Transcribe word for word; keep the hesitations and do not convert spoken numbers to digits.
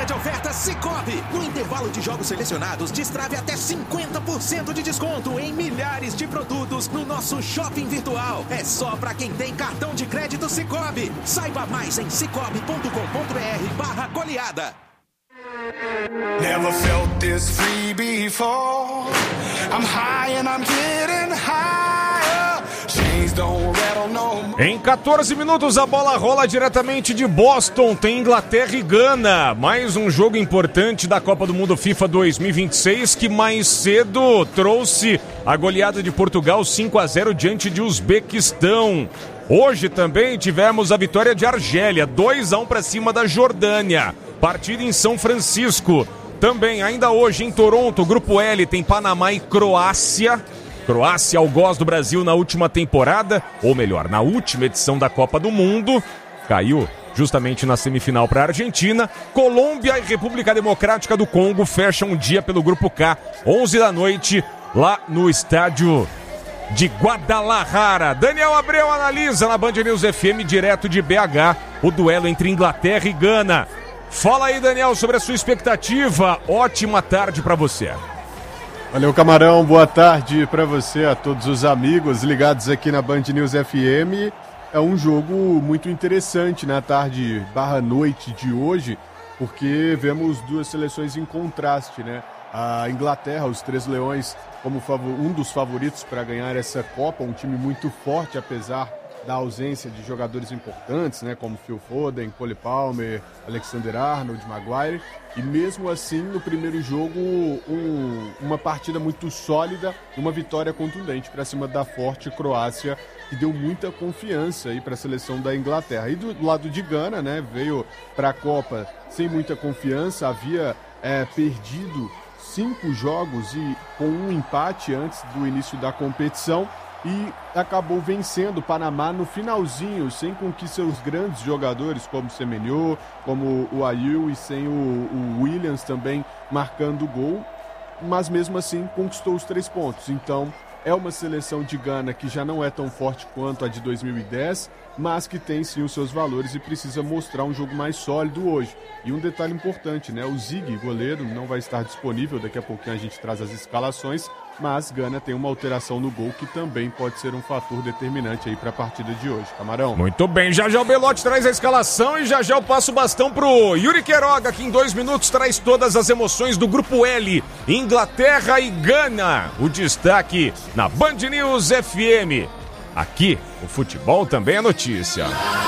de ofertas Sicoob. No intervalo de jogos selecionados, destrave até cinquenta por cento de desconto em milhares de produtos no nosso shopping virtual. É só para quem tem cartão de crédito Sicoob. Saiba mais em cicobi ponto com ponto br barra goleada. Never felt this free before. I'm high and I'm getting higher. Chains don't rattle no more. Em quatorze minutos a bola rola diretamente de Boston, tem Inglaterra e Gana. Mais um jogo importante da Copa do Mundo FIFA dois mil e vinte e seis que mais cedo trouxe a goleada de Portugal cinco a zero diante de Uzbequistão. Hoje também tivemos a vitória de Argélia, dois a um para cima da Jordânia. Partida em São Francisco. Também, ainda hoje em Toronto, o Grupo L tem Panamá e Croácia. Croácia, algoz do Brasil na última temporada, ou melhor, na última edição da Copa do Mundo. Caiu justamente na semifinal para a Argentina. Colômbia e República Democrática do Congo fecham um dia pelo Grupo K, onze da noite, lá no estádio de Guadalajara. Daniel Abreu analisa na Band News F M, direto de B H, o duelo entre Inglaterra e Gana. Fala aí, Daniel, sobre a sua expectativa. Ótima tarde para você. Valeu, Camarão. Boa tarde para você, a todos os amigos ligados aqui na Band News F M. É um jogo muito interessante na tarde barra noite de hoje, porque vemos duas seleções em contraste, né? A Inglaterra, os Três Leões, como um dos favoritos para ganhar essa Copa, um time muito forte, apesar da ausência de jogadores importantes, né, como Phil Foden, Cole Palmer, Alexander-Arnold, Maguire, e mesmo assim, no primeiro jogo, um, uma partida muito sólida, uma vitória contundente para cima da forte Croácia, que deu muita confiança aí para a seleção da Inglaterra. E do lado de Gana, né, veio para a Copa sem muita confiança, havia é, perdido cinco jogos e com um empate antes do início da competição, e acabou vencendo o Panamá no finalzinho, sem com que seus grandes jogadores, como o Semenyo, como o Ayew e sem o, o Williams também marcando gol, mas mesmo assim conquistou os três pontos. Então é uma seleção de Gana que já não é tão forte quanto a de dois mil e dez, mas que tem sim os seus valores e precisa mostrar um jogo mais sólido hoje. E um detalhe importante, né? O Ziggy, goleiro, não vai estar disponível, daqui a pouquinho a gente traz as escalações, mas Gana tem uma alteração no gol que também pode ser um fator determinante aí para a partida de hoje. Camarão. Muito bem, já já o Belotti traz a escalação e já já eu passo o bastão pro Yuri Queiroga, que em dois minutos traz todas as emoções do Grupo L, Inglaterra e Gana. O destaque na Band News F M. Aqui, o futebol também é notícia.